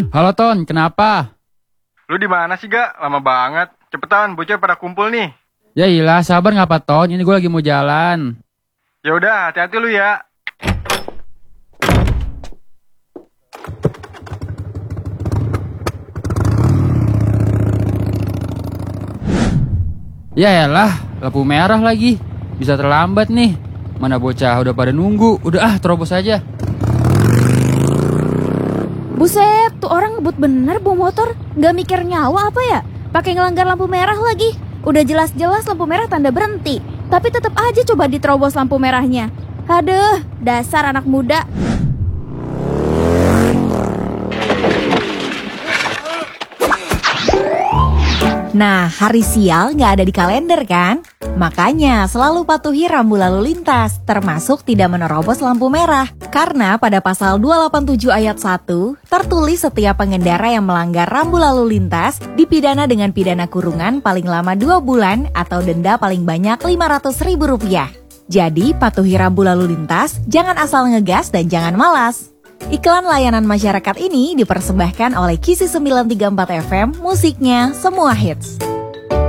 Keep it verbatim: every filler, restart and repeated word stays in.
Halo Ton, kenapa? Lu di mana sih, Gak? Lama banget. Cepetan, bocah pada kumpul nih. Ya iyalah, sabar ngapa Ton? Ini gue lagi mau jalan. Ya udah, hati-hati lu ya. Ya elah, lampu merah lagi. Bisa terlambat nih. Mana bocah udah pada nunggu. Udah ah, terobos aja. Buset, tuh orang ngebut bener bawa motor. Gak mikir nyawa apa ya? Pakai ngelanggar lampu merah lagi. Udah jelas-jelas lampu merah tanda berhenti, tapi tetap aja coba diterobos lampu merahnya. Aduh, dasar anak muda. Nah, hari sial nggak ada di kalender kan? Makanya selalu patuhi rambu lalu lintas, termasuk tidak menerobos lampu merah. Karena pada pasal dua delapan tujuh ayat satu, tertulis setiap pengendara yang melanggar rambu lalu lintas dipidana dengan pidana kurungan paling lama dua bulan atau denda paling banyak lima ratus ribu rupiah. Jadi patuhi rambu lalu lintas, jangan asal ngegas dan jangan malas. Iklan layanan masyarakat ini dipersembahkan oleh Kisi sembilan tiga empat F M, musiknya semua hits.